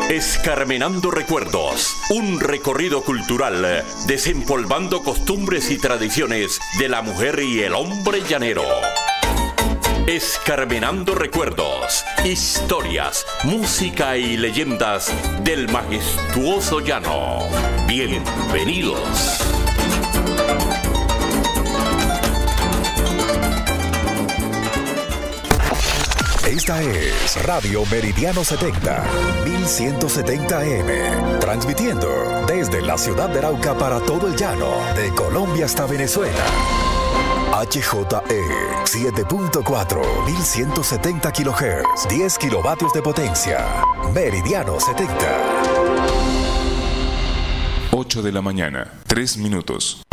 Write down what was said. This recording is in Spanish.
Escarmenando Recuerdos, un recorrido cultural desempolvando costumbres y tradiciones de la mujer y el hombre llanero. Escarmenando Recuerdos, historias, música y leyendas del majestuoso llano. Bienvenidos. Esta es Radio Meridiano 70, 1170 AM, transmitiendo desde la ciudad de Arauca para todo el llano, de Colombia hasta Venezuela. HJE 7.4, 1170 kHz, 10 kilovatios de potencia. Meridiano 70. 8 de la mañana, 3 minutos.